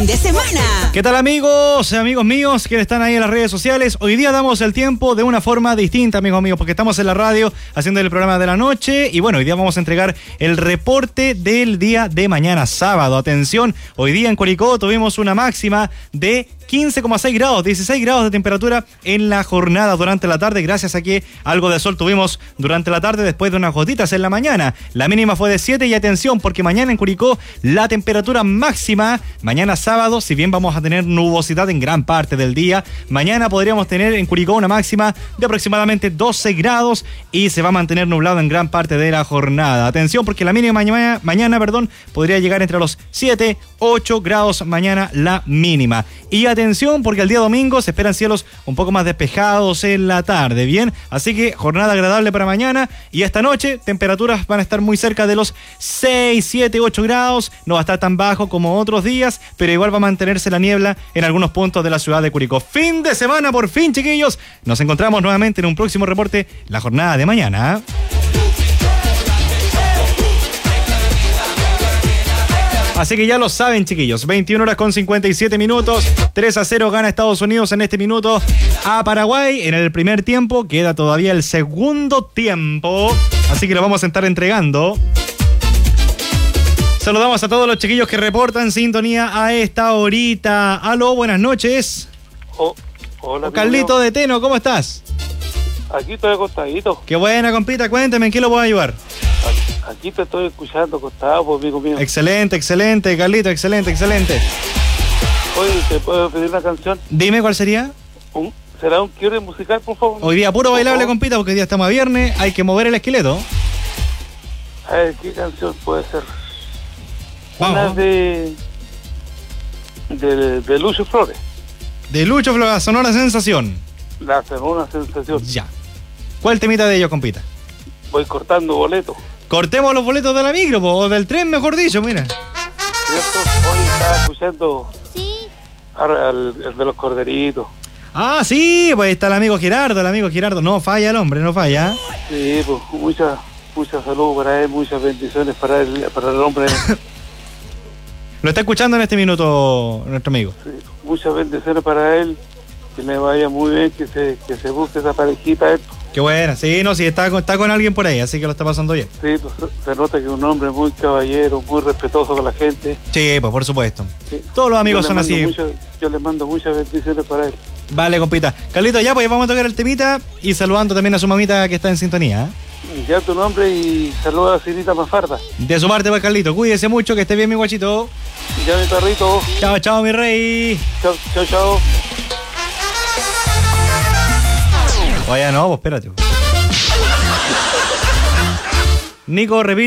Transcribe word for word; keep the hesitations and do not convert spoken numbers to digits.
fin de semana. ¿Qué tal, amigos, amigos míos que están ahí en las redes sociales? Hoy día damos el tiempo de una forma distinta, amigos míos, porque estamos en la radio haciendo el programa de la noche y bueno, hoy día vamos a entregar el reporte del día de mañana sábado. Atención, hoy día en Curicó tuvimos una máxima de quince coma seis grados, dieciséis grados de temperatura en la jornada durante la tarde, gracias a que algo de sol tuvimos durante la tarde después de unas gotitas en la mañana. La mínima fue de siete y atención, porque mañana en Curicó la temperatura máxima, mañana sábado, si bien vamos a tener nubosidad en gran parte del día, mañana podríamos tener en Curicó una máxima de aproximadamente doce grados y se va a mantener nublado en gran parte de la jornada. Atención, porque la mínima mañana, mañana perdón, podría llegar entre los siete, ocho grados mañana la mínima. Y atención, porque el día domingo se esperan cielos un poco más despejados en la tarde, ¿bien? Así que jornada agradable para mañana y esta noche temperaturas van a estar muy cerca de los seis, siete, ocho grados, no va a estar tan bajo como otros días, pero igual va a mantenerse la niebla en algunos puntos de la ciudad de Curicó. Fin de semana por fin, chiquillos. Nos encontramos nuevamente en un próximo reporte la jornada de mañana. Así que ya lo saben, chiquillos, veintiuna horas con cincuenta y siete minutos, tres a cero gana Estados Unidos en este minuto a Paraguay en el primer tiempo, queda todavía el segundo tiempo, así que lo vamos a estar entregando. Saludamos a todos los chiquillos que reportan sintonía a esta horita. Aló, buenas noches. Oh, hola, oh, Carlito de Teno, ¿cómo estás? Aquí estoy acostadito. Qué buena, compita, cuénteme, ¿en qué lo puedo ayudar? Aquí te estoy escuchando acostado, pues, amigo mío. Excelente, excelente, Carlito, excelente, excelente. Oye, ¿te puedo pedir una canción? Dime, ¿cuál sería? ¿Un, ¿Será un quiebre musical, por favor? Hoy día puro bailable, compita, porque hoy día estamos a viernes, hay que mover el esqueleto. A ver, ¿qué canción puede ser? Vamos. Una de, de... de Lucio Flores. De Lucho Flores, Sonora Sensación. La Sonora Sensación. Ya. ¿Cuál temita de ellos, compita? Voy cortando boletos. Cortemos los boletos de la micro, po, o del tren, mejor dicho, mira. ¿Cierto? Hoy estaba escuchando... Sí. Al, el de los corderitos. Ah, sí, pues está el amigo Gerardo, el amigo Gerardo. No falla el hombre, no falla. Sí, pues mucha, mucha salud para él, muchas bendiciones para él, para el hombre. Lo está escuchando en este minuto nuestro amigo. Sí, muchas bendiciones para él, que le vaya muy bien, que se, que se busque esa parejita. Él. Qué buena, sí, no, sí, está, está con alguien por ahí, así que lo está pasando bien. Sí, pues, se nota que es un hombre muy caballero, muy respetuoso con la gente. Sí, pues por supuesto. Sí. Todos los amigos son así. Mucho, yo le mando muchas bendiciones para él. Vale, compita. Carlito, ya pues vamos a tocar el temita y saludando también a su mamita que está en sintonía. ¿eh? Ya tu nombre y saluda a Cirita Mafarda. De su parte, pues, Carlito, cuídese mucho, que esté bien, mi guachito. Ya, mi perrito. Chao, chao, mi rey. Chao, chao, chao. Vaya, no, pues espérate. Nico, repite.